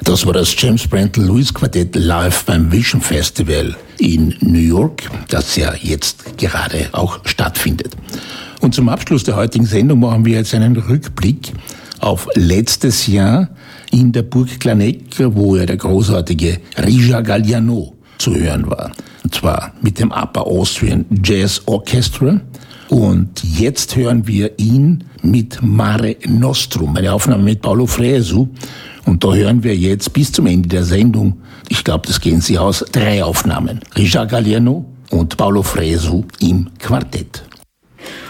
Das war das James Brandl Lewis Quartett live beim Vision Festival in New York, das ja jetzt gerade auch stattfindet. Und zum Abschluss der heutigen Sendung machen wir jetzt einen Rückblick auf letztes Jahr in der Burg Clarneck, wo ja der großartige Rija Galliano zu hören war. Und zwar mit dem Upper Austrian Jazz Orchestra. Und jetzt hören wir ihn mit Mare Nostrum, eine Aufnahme mit Paulo Fresu. Und da hören wir jetzt bis zum Ende der Sendung, ich glaube, das gehen Sie aus, 3 Aufnahmen. Rija Galliano und Paulo Fresu im Quartett.